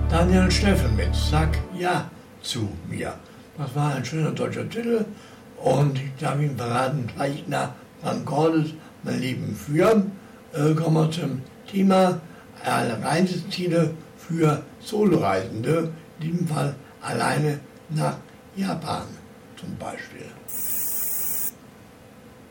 Daniel Steffen mit Sag Ja zu mir. Das war ein schöner deutscher Titel und ich darf Ihnen verraten, gleich nach Brancordes, mein Leben führen, kommen wir zum Thema Reiseziele für Soloreisende, in diesem Fall alleine nach Japan zum Beispiel.